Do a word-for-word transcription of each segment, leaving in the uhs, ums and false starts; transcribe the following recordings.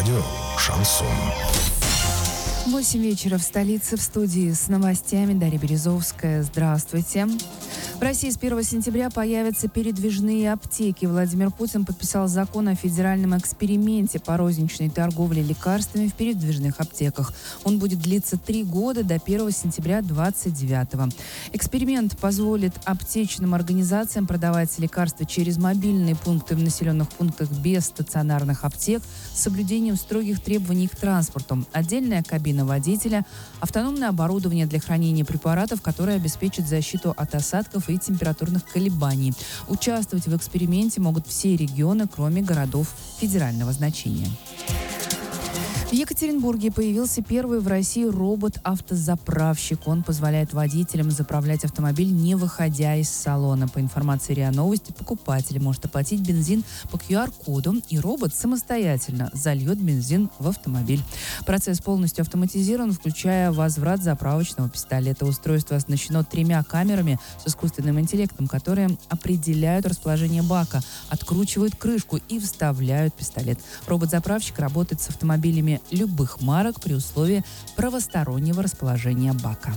Радио «Шансон». восемь вечера в столице. В студии с новостями Дарья Березовская. Здравствуйте. В России с первого сентября появятся передвижные аптеки. Владимир Путин подписал закон о федеральном эксперименте по розничной торговле лекарствами в передвижных аптеках. Он будет длиться три года до первого сентября две тысячи двадцать девятого. Эксперимент позволит аптечным организациям продавать лекарства через мобильные пункты в населенных пунктах без стационарных аптек с соблюдением строгих требований к транспорту. Отдельная кабина водителя, автономное оборудование для хранения препаратов, которое обеспечит защиту от осадков и температурных колебаний. Участвовать в эксперименте могут все регионы, кроме городов федерального значения. В Екатеринбурге появился первый в России робот-автозаправщик. Он позволяет водителям заправлять автомобиль, не выходя из салона. По информации РИА Новости, покупатель может оплатить бензин по ку ар-коду, и робот самостоятельно зальет бензин в автомобиль. Процесс полностью автоматизирован, включая возврат заправочного пистолета. Устройство оснащено тремя камерами с искусственным интеллектом, которые определяют расположение бака, откручивают крышку и вставляют пистолет. Робот-заправщик работает с автомобилями любых марок при условии правостороннего расположения бака.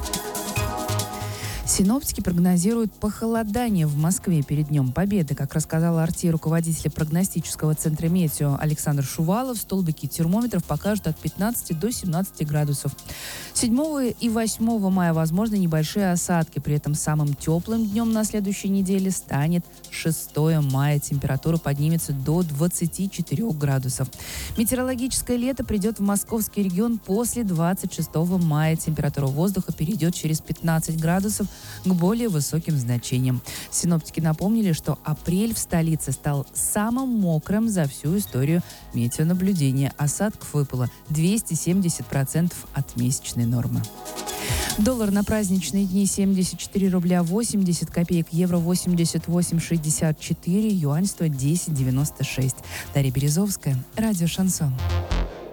Синоптики прогнозируют похолодание в Москве перед Днем Победы. Как рассказала РТ руководитель прогностического центра метео Александр Шувалов, столбики термометров покажут от пятнадцати до семнадцати градусов. седьмого и восьмого мая возможны небольшие осадки. При этом самым теплым днем на следующей неделе станет шестого мая. Температура поднимется до двадцати четырёх градусов. Метеорологическое лето придет в московский регион после двадцать шестого мая. Температура воздуха перейдет через пятнадцать градусов к более высоким значениям. Синоптики напомнили, что апрель в столице стал самым мокрым за всю историю метеонаблюдения. Осадков выпало двести семьдесят процентов от месячной нормы. Доллар на праздничные дни семьдесят четыре рубля восемьдесят копеек, евро восемьдесят восемь шестьдесят четыре, юань сто десять девяносто шесть. Дарья Березовская, радио «Шансон».